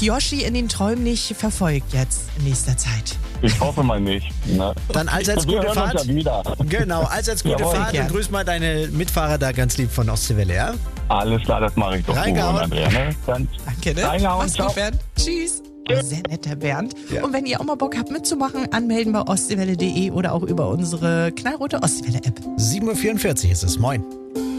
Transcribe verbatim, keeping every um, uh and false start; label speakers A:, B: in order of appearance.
A: Yoshi in den Träumen nicht verfolgt jetzt in nächster Zeit.
B: Ich hoffe mal nicht. Ne?
C: Dann allseits
B: Wir
C: gute
B: hören uns
C: Fahrt.
B: ja wieder.
C: Genau, allseits gute
B: Jawohl.
C: Fahrt
A: Gern.
C: und grüß mal deine Mitfahrer da ganz lieb von Ostseewelle, ja?
B: Alles klar, das mache ich doch.
C: Reingehauen.
B: Uwe und Andrea, ne? Dann
A: Danke, ne?
B: Reingehauen,
A: Mach's
B: ciao.
A: gut, Bernd. Tschüss. Sehr netter Bernd.
C: Ja.
A: Und wenn ihr auch mal Bock habt mitzumachen, anmelden bei ostseewelle punkt de oder auch über unsere knallrote Ostseewelle-App.
C: sieben Uhr vierundvierzig ist es. Moin.